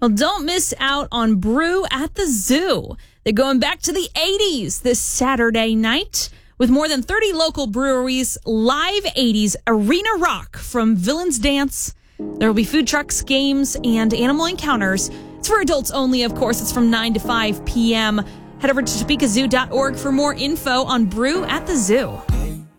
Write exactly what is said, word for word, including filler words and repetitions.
Well, don't miss out on Brew at the Zoo. They're going back to the eighties this Saturday night with more than thirty local breweries, live eighties arena rock from Villains Dance. There will be food trucks, games, and animal encounters. It's for adults only, of course. It's from nine to five p.m. Head over to topeka zoo dot org for more info on Brew at the Zoo.